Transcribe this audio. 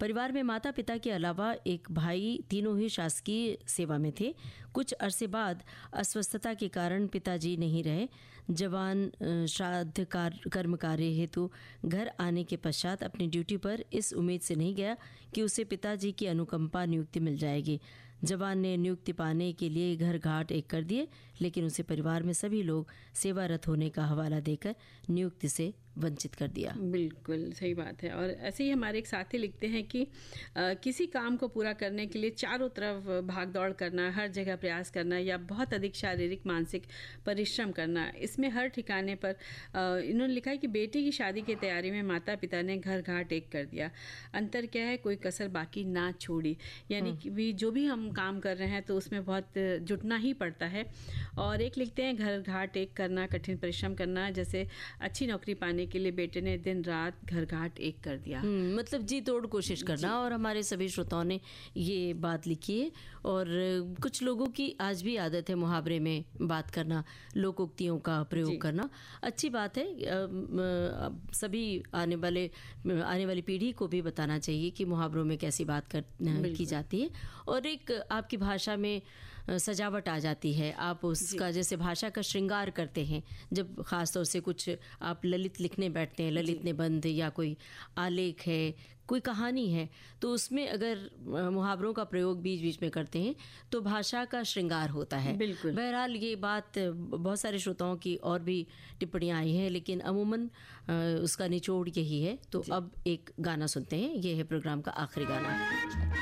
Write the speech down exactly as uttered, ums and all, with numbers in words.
परिवार में माता पिता के अलावा एक भाई, तीनों ही शासकीय सेवा में थे। कुछ अरसे बाद अस्वस्थता के कारण पिताजी नहीं रहे। जवान श्राद्ध कर्म कार्य हेतु घर आने के पश्चात अपनी ड्यूटी पर इस उम्मीद से नहीं गया कि उसे पिताजी की अनुकंपा नियुक्ति मिल जाएगी। जवान ने नियुक्ति पाने के लिए घर घाट एक कर दिए, लेकिन उसे परिवार में सभी लोग सेवारत होने का हवाला देकर नियुक्ति से वंचित कर दिया। बिल्कुल सही बात है। और ऐसे ही हमारे एक साथी लिखते हैं कि आ, किसी काम को पूरा करने के लिए चारों तरफ भाग दौड़ करना, हर जगह प्रयास करना या बहुत अधिक शारीरिक मानसिक परिश्रम करना, इसमें हर ठिकाने पर आ, इन्होंने लिखा है कि बेटी की शादी की तैयारी में माता पिता ने घर घाट एक कर दिया। अंतर क्या है, कोई कसर बाकी ना छोड़ी। यानी कि भी जो भी हम काम कर रहे हैं तो उसमें बहुत जुटना ही पड़ता है। और एक लिखते हैं घर घाट एक करना, कठिन परिश्रम करना, जैसे अच्छी नौकरी पाने के लिए बेटे ने दिन रात घर घाट एक कर दिया। मतलब जी तोड़ कोशिश करना। और हमारे सभी श्रोताओं ने ये बात लिखी है। और कुछ लोगों की आज भी आदत है मुहावरे में बात करना, लोकोक्तियों का प्रयोग करना। अच्छी बात है। सभी आने वाले आने वाली पीढ़ी को भी बताना चाहिए कि मुहावरों में कैसी बात कर की जाती है। और एक आपकी भाषा में सजावट आ जाती है। आप उसका जैसे भाषा का श्रृंगार करते हैं। जब खासतौर से कुछ आप ललित लिखने बैठते हैं, ललित निबंध या कोई आलेख है, कोई कहानी है, तो उसमें अगर मुहावरों का प्रयोग बीच बीच में करते हैं तो भाषा का श्रृंगार होता है। बहरहाल ये बात बहुत सारे श्रोताओं की और भी टिप्पणियाँ आई हैं, लेकिन अमूमन उसका निचोड़ यही है। तो अब एक गाना सुनते हैं। ये है प्रोग्राम का आखिरी गाना।